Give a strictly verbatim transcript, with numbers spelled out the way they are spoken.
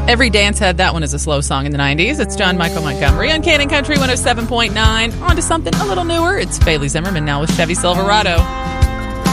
Every dance had that one as a slow song in the nineties. It's John Michael Montgomery on Cannon Country one oh seven point nine. On to something a little newer. It's Bailey Zimmerman now with Chevy Silverado.